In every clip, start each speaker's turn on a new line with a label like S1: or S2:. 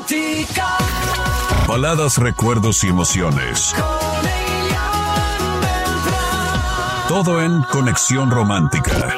S1: Romántica.
S2: Baladas, recuerdos y emociones.
S1: Con Elian Beltrán.
S2: Todo en Conexión Romántica.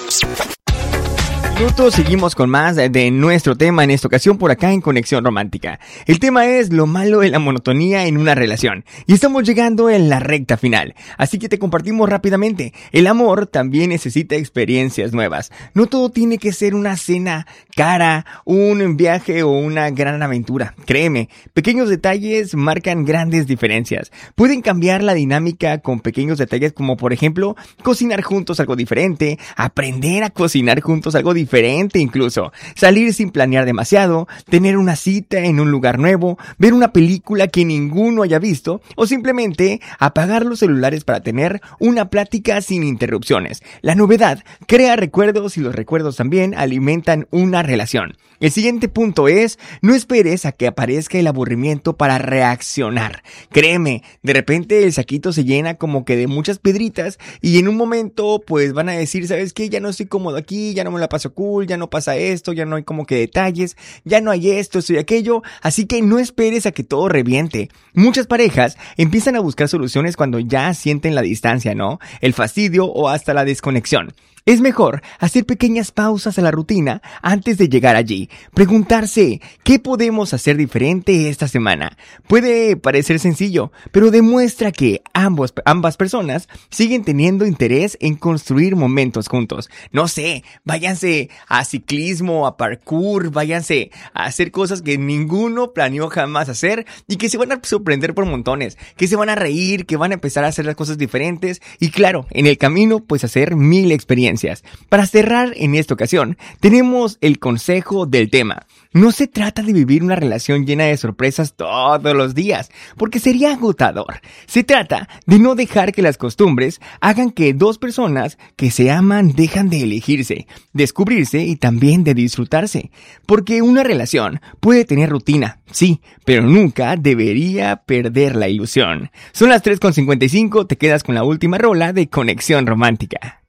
S3: Minutos, seguimos con más de nuestro tema en esta ocasión por acá en Conexión Romántica. El tema es lo malo de la monotonía en una relación y estamos llegando en la recta final, así que te compartimos rápidamente. El amor también necesita experiencias nuevas. No todo tiene que ser una cena cara, un viaje o una gran aventura. Créeme, pequeños detalles marcan grandes diferencias. Pueden cambiar la dinámica con pequeños detalles como por ejemplo cocinar juntos algo diferente, aprender a cocinar juntos algo diferente incluso, salir sin planear demasiado, tener una cita en un lugar nuevo, ver una película que ninguno haya visto o simplemente apagar los celulares para tener una plática sin interrupciones. La novedad crea recuerdos y los recuerdos también alimentan una relación. El siguiente punto es, no esperes a que aparezca el aburrimiento para reaccionar. Créeme, de repente el saquito se llena como que de muchas piedritas y en un momento pues van a decir, ¿sabes qué? Ya no estoy cómodo aquí, ya no me la paso cool, ya no pasa esto, ya no hay como que detalles, ya no hay esto y aquello, así que no esperes a que todo reviente. Muchas parejas empiezan a buscar soluciones cuando ya sienten la distancia, ¿no? El fastidio o hasta la desconexión. Es mejor hacer pequeñas pausas a la rutina antes de llegar allí. Preguntarse, ¿qué podemos hacer diferente esta semana? Puede parecer sencillo, pero demuestra que ambas personas siguen teniendo interés en construir momentos juntos. No sé, váyanse a ciclismo, a parkour, váyanse a hacer cosas que ninguno planeó jamás hacer y que se van a sorprender por montones, que se van a reír, que van a empezar a hacer las cosas diferentes y claro, en el camino pues hacer 1000 experiencias. Para cerrar en esta ocasión, tenemos el consejo del tema. No se trata de vivir una relación llena de sorpresas todos los días, porque sería agotador. Se trata de no dejar que las costumbres hagan que dos personas que se aman dejan de elegirse, descubrirse y también de disfrutarse. Porque una relación puede tener rutina, sí, pero nunca debería perder la ilusión. Son las 3:55, te quedas con la última rola de Conexión Romántica.